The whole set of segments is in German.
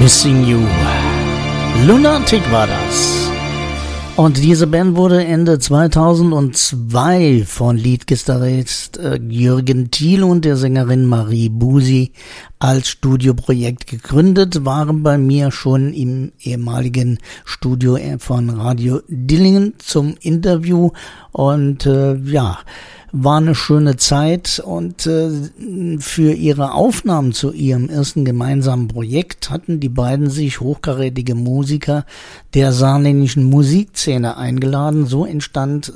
Missing You. Lunatic war das. Und diese Band wurde Ende 2002 von Leadgitarrist Jürgen Thiel und der Sängerin Marie Busi als Studioprojekt gegründet, waren bei mir schon im ehemaligen Studio von Radio Dillingen zum Interview und war eine schöne Zeit und für ihre Aufnahmen zu ihrem ersten gemeinsamen Projekt hatten die beiden sich hochkarätige Musiker der saarländischen Musikszene eingeladen. So entstand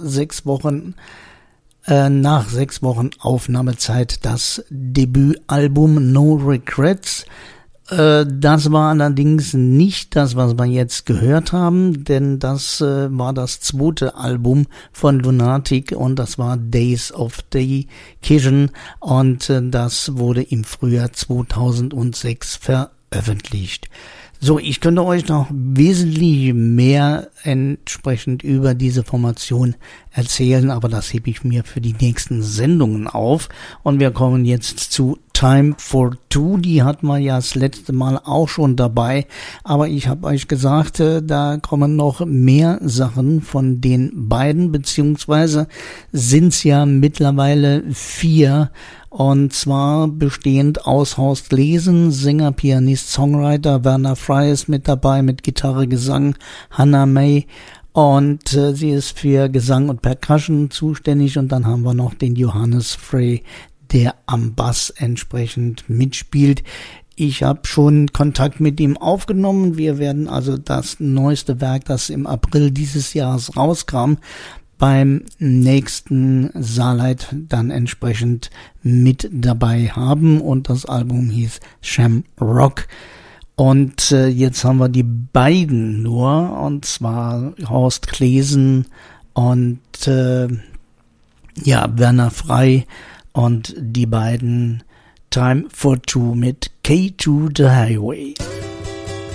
nach 6 Wochen Aufnahmezeit das Debütalbum No Regrets. Das war allerdings nicht das, was wir jetzt gehört haben, denn das war das zweite Album von Lunatic und das war Days of Dedication und das wurde im Frühjahr 2006 veröffentlicht. So, ich könnte euch noch wesentlich mehr entsprechend über diese Formation erzählen, aber das hebe ich mir für die nächsten Sendungen auf. Und wir kommen jetzt zu Time for Two. Die hatten wir ja das letzte Mal auch schon dabei, aber ich habe euch gesagt, da kommen noch mehr Sachen von den beiden, beziehungsweise sind es ja mittlerweile 4. Und zwar bestehend aus Horst Lesen, Sänger, Pianist, Songwriter, Werner Frey ist mit dabei mit Gitarre, Gesang, Hannah May und sie ist für Gesang und Percussion zuständig und dann haben wir noch den Johannes Frey, der am Bass entsprechend mitspielt. Ich habe schon Kontakt mit ihm aufgenommen. Wir werden also das neueste Werk, das im April dieses Jahres rauskam, beim nächsten Saarlight dann entsprechend mit dabei haben und das Album hieß Shamrock. Und jetzt haben wir die beiden nur, und zwar Horst Klesen und Werner Frey und die beiden Time for Two mit K to the Highway.